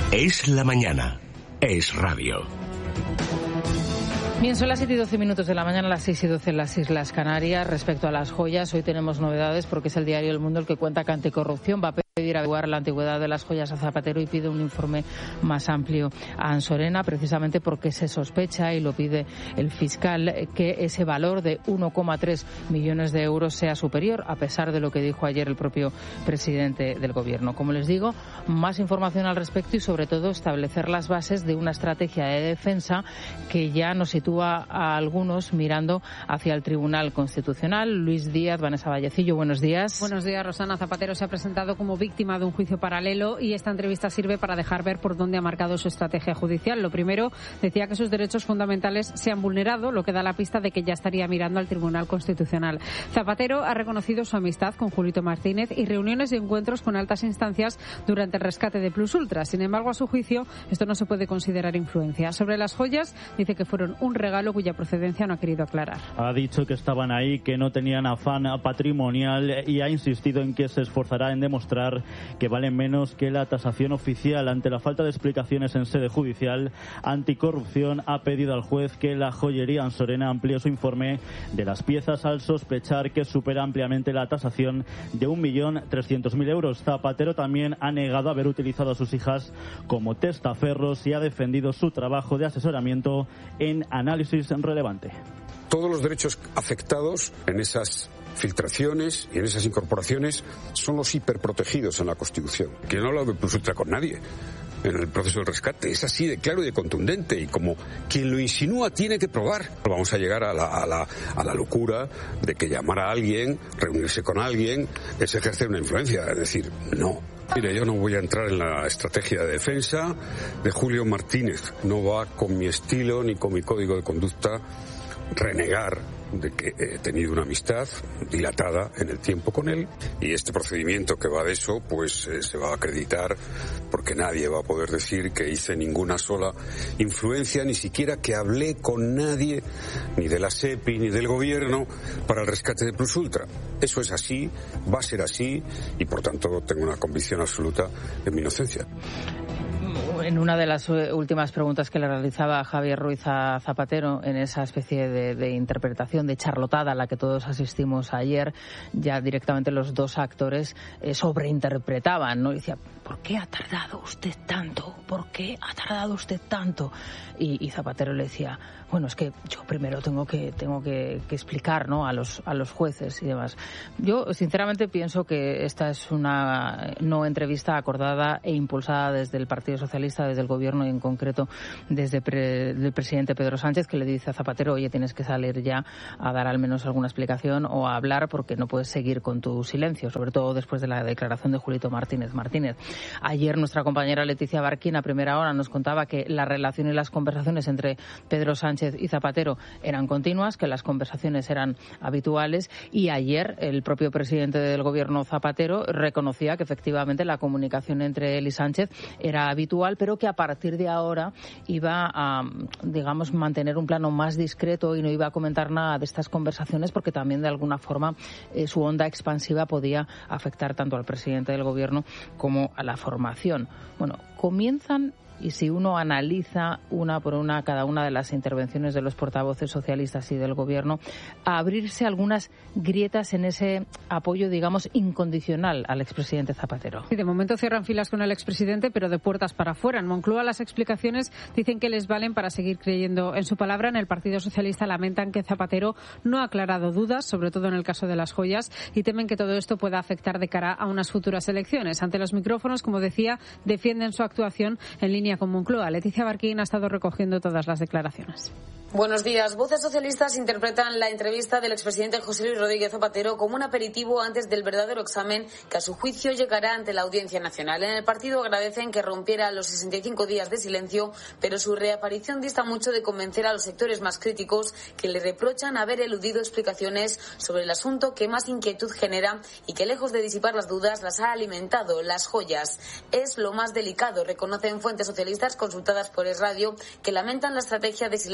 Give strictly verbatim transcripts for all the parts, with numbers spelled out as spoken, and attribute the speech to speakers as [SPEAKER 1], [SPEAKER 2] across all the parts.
[SPEAKER 1] Es la mañana. Es radio.
[SPEAKER 2] Bien, son las siete y doce minutos de la mañana, las seis y doce en las Islas Canarias. Respecto a las joyas, hoy tenemos novedades porque es el diario El Mundo el que cuenta que Anticorrupción va a pedir averiguar la antigüedad de las joyas a Zapatero y pide un informe más amplio a Ansorena, precisamente porque se sospecha, y lo pide el fiscal, que ese valor de uno coma tres millones de euros sea superior, a pesar de lo que dijo ayer el propio presidente del Gobierno. Como les digo, más información al respecto y, sobre todo, establecer las bases de una estrategia de defensa que ya nos sitúa a algunos mirando hacia el Tribunal Constitucional. Luis Díaz, Vanessa Vallecillo, buenos días.
[SPEAKER 3] Buenos días, Rosana. Zapatero se ha presentado como víctima de un juicio paralelo y esta entrevista sirve para dejar ver por dónde ha marcado su estrategia judicial. Lo primero, decía que sus derechos fundamentales se han vulnerado, lo que da la pista de que ya estaría mirando al Tribunal Constitucional. Zapatero ha reconocido su amistad con Julito Martínez y reuniones y encuentros con altas instancias durante el rescate de Plus Ultra. Sin embargo, a su juicio, esto no se puede considerar influencia. Sobre las joyas, dice que fueron un regalo cuya procedencia no ha querido aclarar.
[SPEAKER 4] Ha dicho que estaban ahí, que no tenían afán patrimonial y ha insistido en que se esforzará en demostrar que valen menos que la tasación oficial. Ante la falta de explicaciones en sede judicial, Anticorrupción ha pedido al juez que la joyería Ansorena amplíe su informe de las piezas al sospechar que supera ampliamente la tasación de un millón trescientos mil euros. Zapatero también ha negado haber utilizado a sus hijas como testaferros y ha defendido su trabajo de asesoramiento en análisis relevante.
[SPEAKER 5] Todos los derechos afectados en esas filtraciones y en esas incorporaciones son los hiperprotegidos en la Constitución. Que no ha hablado de Plus Ultra con nadie en el proceso del rescate. Es así de claro y de contundente, y como quien lo insinúa tiene que probar. Vamos a llegar a la, a la, a la locura de que llamar a alguien, reunirse con alguien, es ejercer una influencia. Es decir, no. Mire, yo no voy a entrar en la estrategia de defensa de Julio Martínez. No va con mi estilo ni con mi código de conducta renegar de que he tenido una amistad dilatada en el tiempo con él, y este procedimiento que va de eso pues eh, se va a acreditar porque nadie va a poder decir que hice ninguna sola influencia, ni siquiera que hablé con nadie, ni de la SEPI ni del gobierno, para el rescate de Plus Ultra. Eso es así, va a ser así, y por tanto tengo una convicción absoluta en mi inocencia.
[SPEAKER 2] En una de las últimas preguntas que le realizaba Javier Ruiz a Zapatero, en esa especie de, de interpretación de charlotada a la que todos asistimos ayer, ya directamente los dos actores eh, sobreinterpretaban, ¿no? Y decía, ¿por qué ha tardado usted tanto? ¿Por qué ha tardado usted tanto? Y, y Zapatero le decía, bueno, es que yo primero tengo que tengo que, que explicar, ¿no?, a los a los jueces y demás. Yo sinceramente pienso que esta es una no entrevista acordada e impulsada desde el Partido Socialista, desde el Gobierno, y en concreto desde pre, el presidente Pedro Sánchez, que le dice a Zapatero, oye, tienes que salir ya a dar al menos alguna explicación o a hablar, porque no puedes seguir con tu silencio, sobre todo después de la declaración de Julito Martínez Martínez. Ayer nuestra compañera Leticia Barquín a primera hora nos contaba que la relación y las conversaciones entre Pedro Sánchez y Zapatero eran continuas, que las conversaciones eran habituales, y ayer el propio presidente del Gobierno, Zapatero, reconocía que efectivamente la comunicación entre él y Sánchez era habitual, pero que a partir de ahora iba a, digamos, mantener un plano más discreto y no iba a comentar nada de estas conversaciones, porque también de alguna forma eh, su onda expansiva podía afectar tanto al presidente del Gobierno como a la formación. Bueno, comienzan, y si uno analiza una por una cada una de las intervenciones de los portavoces socialistas y del Gobierno, a abrirse algunas grietas en ese apoyo, digamos, incondicional al expresidente Zapatero.
[SPEAKER 3] Sí, de momento cierran filas con el expresidente, pero de puertas para afuera. En Moncloa las explicaciones dicen que les valen para seguir creyendo en su palabra. En el Partido Socialista lamentan que Zapatero no ha aclarado dudas, sobre todo en el caso de las joyas, y temen que todo esto pueda afectar de cara a unas futuras elecciones. Ante los micrófonos, como decía, defienden su actuación en línea con Moncloa. Leticia Barquín ha estado recogiendo todas las declaraciones.
[SPEAKER 6] Buenos días. Voces socialistas interpretan la entrevista del expresidente José Luis Rodríguez Zapatero como un aperitivo antes del verdadero examen que a su juicio llegará ante la Audiencia Nacional. En el partido agradecen que rompiera los sesenta y cinco días de silencio, pero su reaparición dista mucho de convencer a los sectores más críticos, que le reprochan haber eludido explicaciones sobre el asunto que más inquietud genera y que, lejos de disipar las dudas, las ha alimentado: las joyas. Es lo más delicado, reconocen fuentes socialistas consultadas por Es Radio, que lamentan la estrategia de silencio tan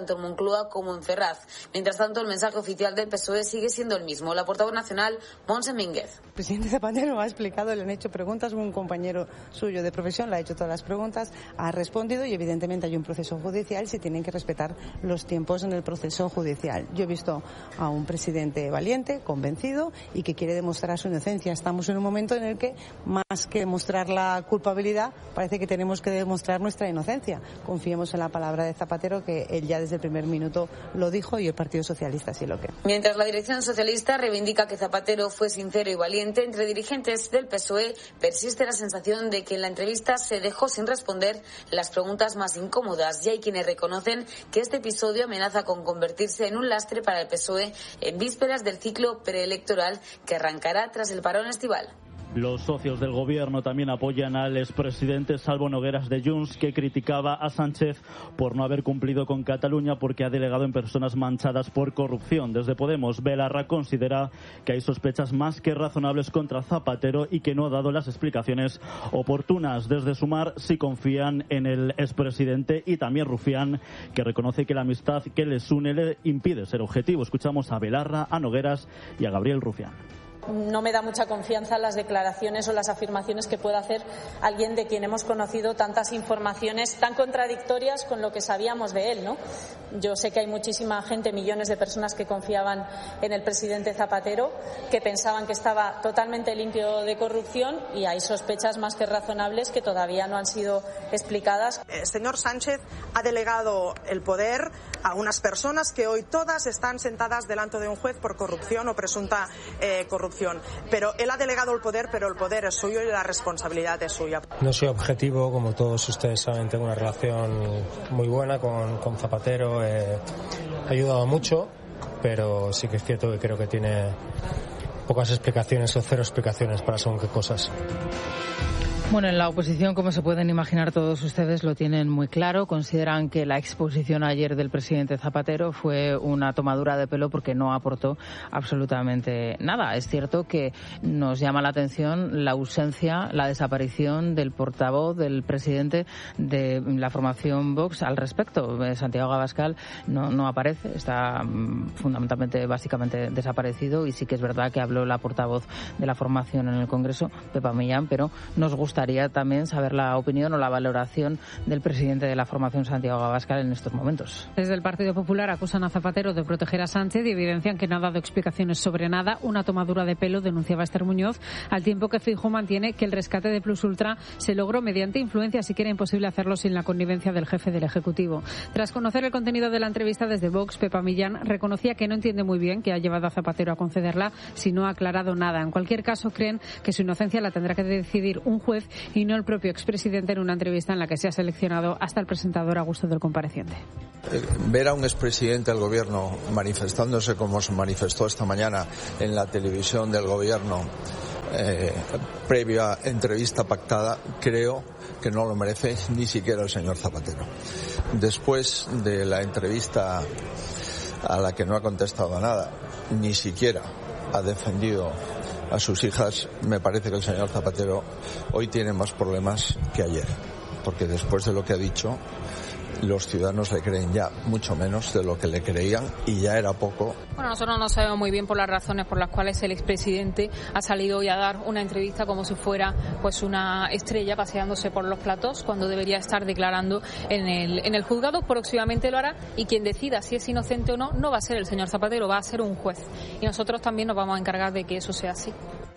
[SPEAKER 6] tanto en Moncloa como en Ferraz. Mientras tanto, el mensaje oficial del P S O E sigue siendo el mismo. La portavoz nacional, Montse Mínguez.
[SPEAKER 7] El presidente Zapatero ha explicado, le han hecho preguntas, un compañero suyo de profesión le ha hecho todas las preguntas, ha respondido y evidentemente hay un proceso judicial, se tienen que respetar los tiempos en el proceso judicial. Yo he visto a un presidente valiente, convencido y que quiere demostrar su inocencia. Estamos en un momento en el que, más que demostrar la culpabilidad, parece que tenemos que demostrar nuestra inocencia. Confiemos en la palabra de Zapatero, que él ya desde el primer minuto lo dijo y el Partido Socialista sí lo cree.
[SPEAKER 6] Mientras la dirección socialista reivindica que Zapatero fue sincero y valiente, entre dirigentes del P S O E persiste la sensación de que en la entrevista se dejó sin responder las preguntas más incómodas y hay quienes reconocen que este episodio amenaza con convertirse en un lastre para el P S O E en vísperas del ciclo preelectoral que arrancará tras el parón estival.
[SPEAKER 4] Los socios del gobierno también apoyan al expresidente Salvo Nogueras de Junts, que criticaba a Sánchez por no haber cumplido con Cataluña porque ha delegado en personas manchadas por corrupción. Desde Podemos, Belarra considera que hay sospechas más que razonables contra Zapatero y que no ha dado las explicaciones oportunas. Desde Sumar sí confían en el expresidente, y también Rufián, que reconoce que la amistad que les une le impide ser objetivo. Escuchamos a Belarra, a Nogueras y a Gabriel Rufián.
[SPEAKER 8] No me da mucha confianza las declaraciones o las afirmaciones que pueda hacer alguien de quien hemos conocido tantas informaciones tan contradictorias con lo que sabíamos de él, ¿no? Yo sé que hay muchísima gente, millones de personas que confiaban en el presidente Zapatero, que pensaban que estaba totalmente limpio de corrupción, y hay sospechas más que razonables que todavía no han sido explicadas.
[SPEAKER 9] El señor Sánchez ha delegado el poder a unas personas que hoy todas están sentadas delante de un juez por corrupción o presunta eh, corrupción. Pero él ha delegado el poder, pero el poder es suyo y la responsabilidad es suya.
[SPEAKER 10] No soy objetivo, como todos ustedes saben, tengo una relación muy buena con, con Zapatero, eh, ha ayudado mucho, pero sí que es cierto que creo que tiene pocas explicaciones o cero explicaciones para según qué cosas.
[SPEAKER 2] Bueno, en la oposición, como se pueden imaginar todos ustedes, lo tienen muy claro. Consideran que la exposición ayer del presidente Zapatero fue una tomadura de pelo porque no aportó absolutamente nada. Es cierto que nos llama la atención la ausencia, la desaparición del portavoz del presidente de la formación Vox al respecto. Santiago Abascal no, no aparece, está fundamentalmente, básicamente desaparecido, y sí que es verdad que habló la portavoz de la formación en el Congreso, Pepa Millán, pero nos gusta también saber la opinión o la valoración del presidente de la formación, Santiago Abascal, en estos momentos.
[SPEAKER 3] Desde el Partido Popular acusan a Zapatero de proteger a Sánchez y evidencian que no ha dado explicaciones sobre nada. Una tomadura de pelo, denunciaba Esther Muñoz, al tiempo que Feijóo mantiene que el rescate de Plus Ultra se logró mediante influencias y que era imposible hacerlo sin la connivencia del jefe del Ejecutivo. Tras conocer el contenido de la entrevista desde Vox, Pepa Millán reconocía que no entiende muy bien qué ha llevado a Zapatero a concederla si no ha aclarado nada. En cualquier caso, creen que su inocencia la tendrá que decidir un juez y no el propio expresidente, en una entrevista en la que se ha seleccionado hasta el presentador a gusto del compareciente.
[SPEAKER 11] Ver a un expresidente del gobierno manifestándose como se manifestó esta mañana en la televisión del gobierno, eh, previa entrevista pactada, creo que no lo merece ni siquiera el señor Zapatero. Después de la entrevista a la que no ha contestado a nada, ni siquiera ha defendido a sus hijas, me parece que el señor Zapatero hoy tiene más problemas que ayer, porque después de lo que ha dicho, los ciudadanos le creen ya mucho menos de lo que le creían, y ya era poco.
[SPEAKER 8] Bueno, nosotros no sabemos muy bien por las razones por las cuales el expresidente ha salido hoy a dar una entrevista como si fuera pues una estrella paseándose por los platos, cuando debería estar declarando en el, en el juzgado. Próximamente lo hará, y quien decida si es inocente o no, no va a ser el señor Zapatero, va a ser un juez. Y nosotros también nos vamos a encargar de que eso sea así.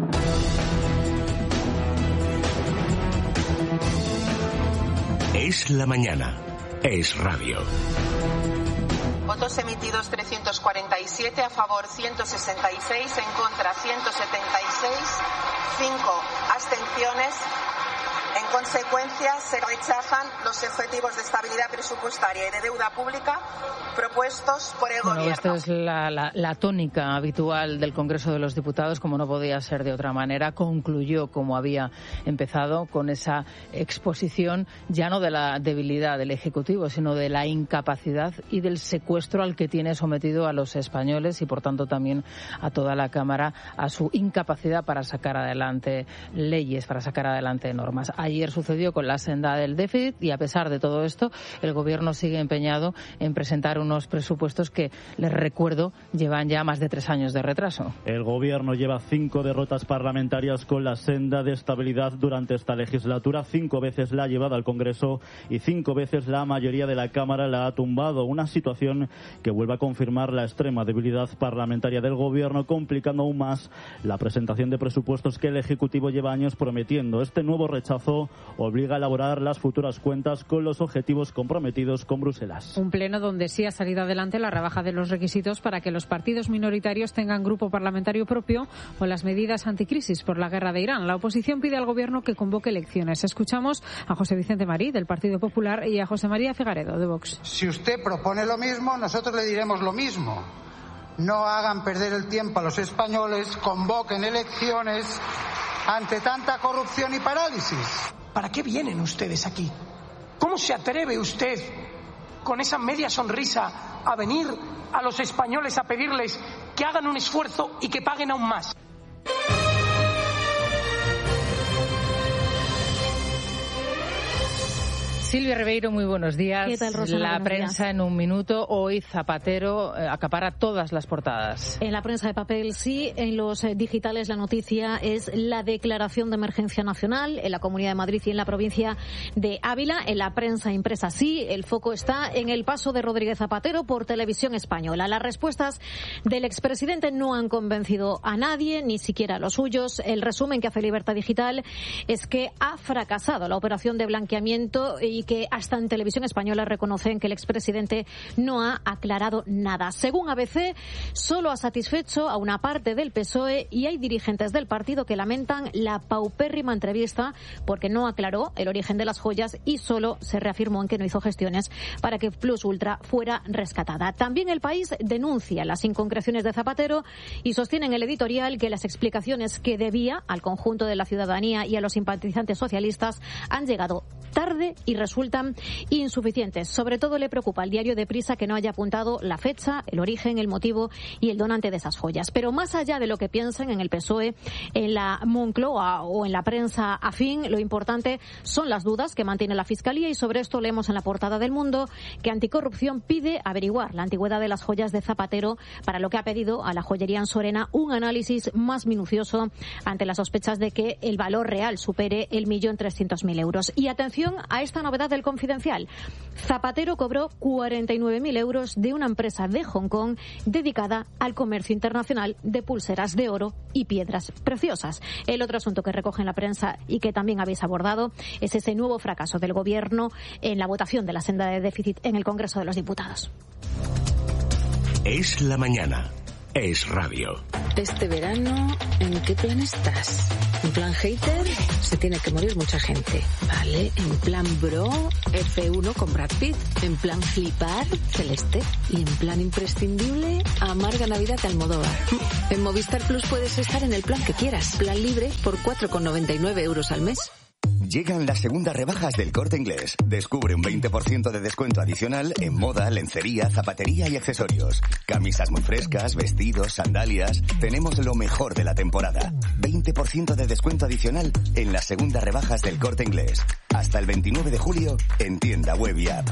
[SPEAKER 1] Es la mañana. Es radio.
[SPEAKER 12] Votos emitidos trescientos cuarenta y siete, a favor ciento sesenta y seis, en contra ciento setenta y seis, cinco abstenciones. En consecuencia, se rechazan los objetivos de estabilidad presupuestaria y de deuda pública propuestos por el
[SPEAKER 2] bueno,
[SPEAKER 12] Gobierno.
[SPEAKER 2] Esta es la, la, la tónica habitual del Congreso de los Diputados, como no podía ser de otra manera. Concluyó como había empezado, con esa exposición ya no de la debilidad del Ejecutivo, sino de la incapacidad y del secuestro al que tiene sometido a los españoles, y por tanto también a toda la Cámara, a su incapacidad para sacar adelante leyes, para sacar adelante normas. Ayer ayer sucedió con la senda del déficit y, a pesar de todo esto, el Gobierno sigue empeñado en presentar unos presupuestos que, les recuerdo, llevan ya más de tres años de retraso.
[SPEAKER 4] El Gobierno lleva cinco derrotas parlamentarias con la senda de estabilidad durante esta legislatura. Cinco veces la ha llevado al Congreso y cinco veces la mayoría de la Cámara la ha tumbado. Una situación que vuelve a confirmar la extrema debilidad parlamentaria del Gobierno, complicando aún más la presentación de presupuestos que el Ejecutivo lleva años prometiendo. Este nuevo rechazo obliga a elaborar las futuras cuentas con los objetivos comprometidos con Bruselas.
[SPEAKER 3] Un pleno donde sí ha salido adelante la rebaja de los requisitos para que los partidos minoritarios tengan grupo parlamentario propio o las medidas anticrisis por la guerra de Irán. La oposición pide al Gobierno que convoque elecciones. Escuchamos a José Vicente Marí, del Partido Popular, y a José María Figaredo, de Vox.
[SPEAKER 13] Si usted propone lo mismo, nosotros le diremos lo mismo. No hagan perder el tiempo a los españoles, convoquen elecciones ante tanta corrupción y parálisis.
[SPEAKER 14] ¿Para qué vienen ustedes aquí? ¿Cómo se atreve usted, con esa media sonrisa, a venir a los españoles a pedirles que hagan un esfuerzo y que paguen aún más?
[SPEAKER 2] Silvia Ribeiro, muy buenos días.
[SPEAKER 15] ¿Qué tal, Rosana?
[SPEAKER 2] La
[SPEAKER 15] Buenos
[SPEAKER 2] prensa
[SPEAKER 15] días.
[SPEAKER 2] En un minuto. Hoy Zapatero eh, acapara todas las portadas.
[SPEAKER 15] En la prensa de papel sí, en los eh, digitales la noticia es la declaración de emergencia nacional en la Comunidad de Madrid y en la provincia de Ávila. En la prensa impresa sí, el foco está en el paso de Rodríguez Zapatero por Televisión Española. Las respuestas del expresidente no han convencido a nadie, ni siquiera a los suyos. El resumen que hace Libertad Digital es que ha fracasado la operación de blanqueamiento y que hasta en Televisión Española reconocen que el expresidente no ha aclarado nada. Según A B C, solo ha satisfecho a una parte del P S O E y hay dirigentes del partido que lamentan la paupérrima entrevista porque no aclaró el origen de las joyas y solo se reafirmó en que no hizo gestiones para que Plus Ultra fuera rescatada. También El País denuncia las inconcreciones de Zapatero y sostiene en el editorial que las explicaciones que debía al conjunto de la ciudadanía y a los simpatizantes socialistas han llegado tarde y resultan insuficientes. Sobre todo le preocupa al diario Deprisa que no haya apuntado la fecha, el origen, el motivo y el donante de esas joyas. Pero más allá de lo que piensen en el P S O E, en la Moncloa o en la prensa afín, lo importante son las dudas que mantiene la Fiscalía y sobre esto leemos en la portada del Mundo que Anticorrupción pide averiguar la antigüedad de las joyas de Zapatero, para lo que ha pedido a la joyería en Sorena un análisis más minucioso ante las sospechas de que el valor real supere el millón trescientos mil euros. Y atención a esta novedad del Confidencial. Zapatero cobró cuarenta y nueve mil euros de una empresa de Hong Kong dedicada al comercio internacional de pulseras de oro y piedras preciosas. El otro asunto que recoge en la prensa y que también habéis abordado es ese nuevo fracaso del Gobierno en la votación de la senda de déficit en el Congreso de los Diputados.
[SPEAKER 1] Es la mañana. Es radio.
[SPEAKER 16] Este verano, ¿en qué plan estás? ¿En plan hater? Se tiene que morir mucha gente. Vale. ¿En plan bro? F uno con Brad Pitt. ¿En plan flipar? Celeste. ¿Y en plan imprescindible? Amarga Navidad de Almodóvar. En Movistar Plus puedes estar en el plan que quieras. Plan libre por cuatro con noventa y nueve euros al mes.
[SPEAKER 17] Llegan las segundas rebajas del Corte Inglés. Descubre un veinte por ciento de descuento adicional en moda, lencería, zapatería y accesorios. Camisas muy frescas, vestidos, sandalias. Tenemos lo mejor de la temporada. veinte por ciento de descuento adicional en las segundas rebajas del Corte Inglés. Hasta el veintinueve de julio en tienda web y app.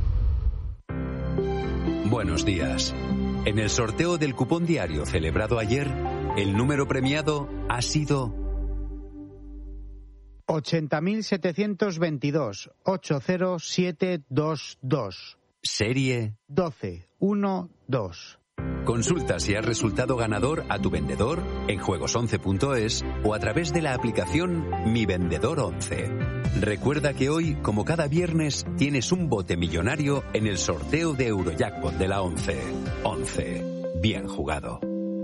[SPEAKER 18] Buenos días. En el sorteo del cupón diario celebrado ayer, el número premiado ha sido
[SPEAKER 19] ochenta mil setecientos veintidós, ocho cero siete dos dos.
[SPEAKER 18] Serie
[SPEAKER 19] doce uno dos.
[SPEAKER 18] Consulta si has resultado ganador a tu vendedor en juegos once punto es o a través de la aplicación Mi Vendedor once. Recuerda que hoy, como cada viernes, tienes un bote millonario en el sorteo de Eurojackpot de la once. once. Bien jugado.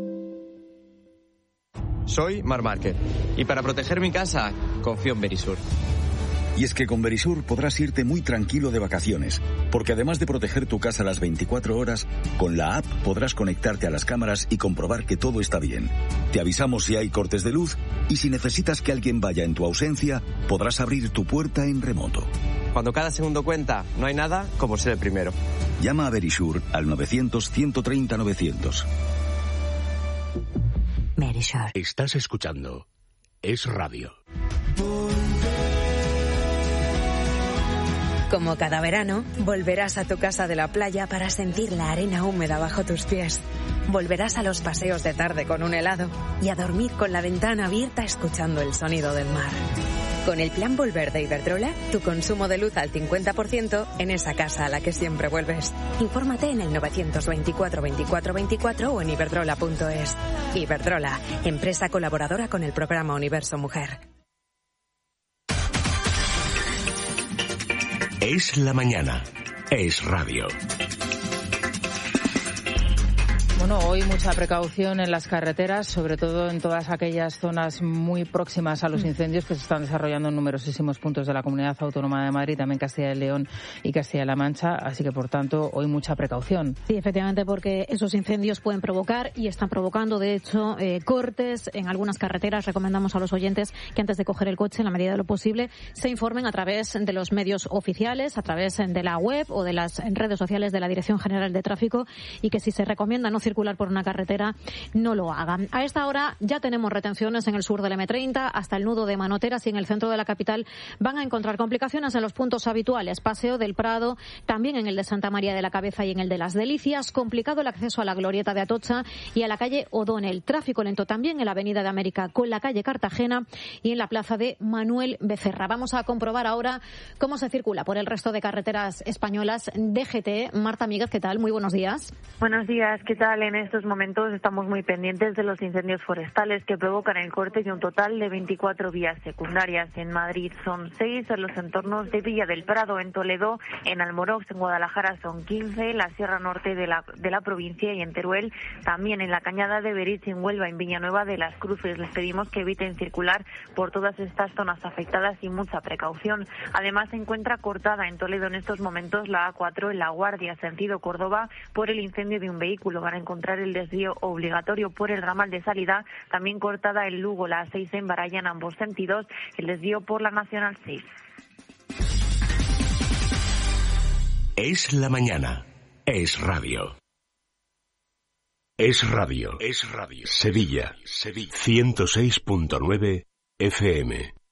[SPEAKER 20] Soy Mar Márquez y para proteger mi casa confío en Verisur.
[SPEAKER 21] Y es que con Verisur podrás irte muy tranquilo de vacaciones, porque además de proteger tu casa las veinticuatro horas, con la app podrás conectarte a las cámaras y comprobar que todo está bien. Te avisamos si hay cortes de luz y si necesitas que alguien vaya en tu ausencia, podrás abrir tu puerta en remoto.
[SPEAKER 20] Cuando cada segundo cuenta, no hay nada como ser el primero.
[SPEAKER 21] Llama a Verisur al novecientos ciento treinta novecientos.
[SPEAKER 1] Estás escuchando Es Radio.
[SPEAKER 5] Como cada verano, volverás a tu casa de la playa para sentir la arena húmeda bajo tus pies. Volverás a los paseos de tarde con un helado y a dormir con la ventana abierta escuchando el sonido del mar. Con el plan Volver de Iberdrola, tu consumo de luz al cincuenta por ciento en esa casa a la que siempre vuelves. Infórmate en el novecientos veinticuatro veinticuatro veinticuatro o en iberdrola punto es. Iberdrola, empresa colaboradora con el programa Universo Mujer.
[SPEAKER 1] Es la mañana. Es radio.
[SPEAKER 2] Bueno, hoy mucha precaución en las carreteras, sobre todo en todas aquellas zonas muy próximas a los incendios que se están desarrollando en numerosísimos puntos de la Comunidad Autónoma de Madrid, también Castilla y León y Castilla-La Mancha, así que por tanto hoy mucha precaución.
[SPEAKER 15] Sí, efectivamente, porque esos incendios pueden provocar y están provocando, de hecho, eh, cortes en algunas carreteras. Recomendamos a los oyentes que antes de coger el coche, en la medida de lo posible, se informen a través de los medios oficiales, a través de la web o de las redes sociales de la Dirección General de Tráfico, y que si se recomienda no circular por una carretera, no lo hagan. A esta hora ya tenemos retenciones en el sur del eme treinta hasta el nudo de Manoteras, y en el centro de la capital van a encontrar complicaciones en los puntos habituales. Paseo del Prado, también en el de Santa María de la Cabeza y en el de Las Delicias. Complicado el acceso a la glorieta de Atocha y a la calle O'Donnell. Tráfico lento también en la Avenida de América con la calle Cartagena y en la plaza de Manuel Becerra. Vamos a comprobar ahora cómo se circula por el resto de carreteras españolas. D G T, Marta Míguez, ¿qué tal? Muy buenos días.
[SPEAKER 22] Buenos días, ¿qué tal? En estos momentos estamos muy pendientes de los incendios forestales que provocan el corte de un total de veinticuatro vías secundarias. En Madrid son seis, en los entornos de Villa del Prado, en Toledo, en Almorox, en Guadalajara son quince, en la Sierra Norte de la, de la provincia y en Teruel, también en la Cañada de Berich, en Huelva, en Villanueva de las Cruces. Les pedimos que eviten circular por todas estas zonas afectadas y mucha precaución. Además, se encuentra cortada en Toledo en estos momentos la A cuatro en La Guardia, sentido Córdoba, por el incendio de un vehículo. Van a encontrar el desvío obligatorio por el ramal de salida, también cortada en Lugo, la A seis en Baraya en ambos sentidos, el desvío por la Nacional seis.
[SPEAKER 1] Es la mañana. Es radio. Es radio. Es radio. Sevilla. Sevilla. ciento seis punto nueve F M.